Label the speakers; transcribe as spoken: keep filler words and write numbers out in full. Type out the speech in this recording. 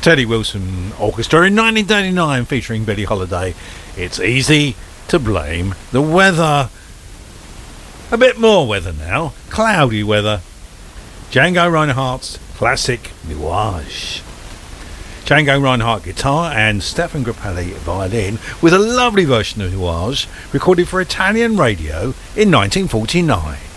Speaker 1: Teddy Wilson Orchestra in nineteen thirty-nine featuring Billie Holiday. It's easy to blame the weather. A bit more weather now. Cloudy weather. Django Reinhardt's classic Nuage. Django Reinhardt guitar and Stefan Grappelli violin with a lovely version of Nuage recorded for Italian radio in nineteen forty-nine.